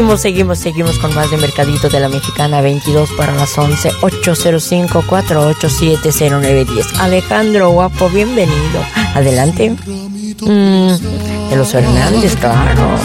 Seguimos con más de Mercadito de la Mexicana. 22 para las 11, 805-487-0910. Alejandro Guapo, bienvenido. Adelante. De los Hernández, claro.